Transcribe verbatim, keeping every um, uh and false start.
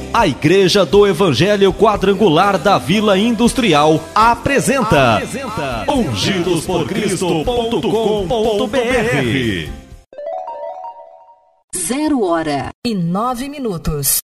A Igreja do Evangelho Quadrangular da Vila Industrial apresenta, apresenta ungidos por cristo ponto com ponto br. Zero hora e nove minutos.